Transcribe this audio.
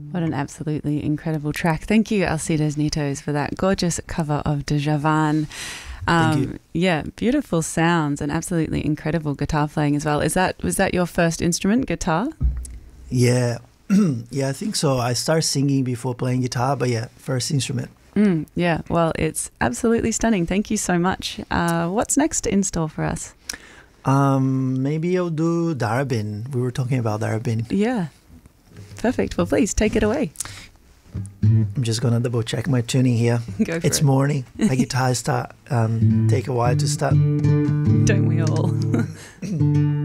What an absolutely incredible track. Thank you, Alcides Nitos, for that gorgeous cover of Djavan. Thank you. Yeah, beautiful sounds and absolutely incredible guitar playing as well. Was that your first instrument, guitar? Yeah. Yeah, I think so. I started singing before playing guitar, but yeah, first instrument. Yeah, well, it's absolutely stunning. Thank you so much. What's next in store for us? Maybe I'll do Darabin. We were talking about Darabin. Yeah, perfect. Well, please take it away. I'm just gonna double check my tuning here. Go for It's it. morning. My guitar start take a while to start. Don't we all?